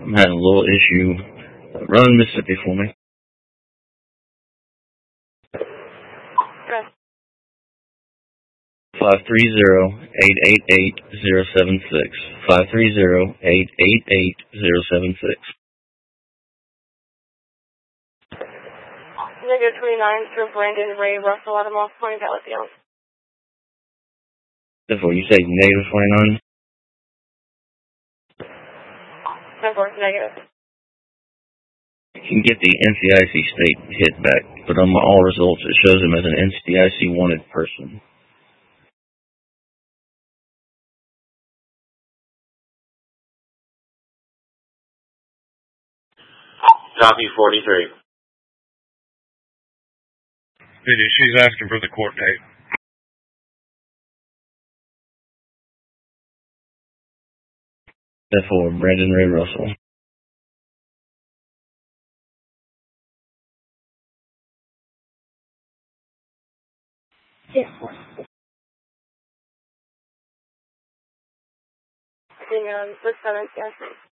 I'm having a little issue. Run Mississippi for me. Press 530-888-076. 530-888-076. Negative 29 for Brandon Ray Russell out of Moss Point, Battlefield. Therefore, you say negative 29? 10-4, negative. You can get the NCIC state hit back, but on my all results, it shows him as an NCIC wanted person. Copy 43. She's asking for the court date. Therefore, Brandon Ray Russell. Yes. The 7th, yes.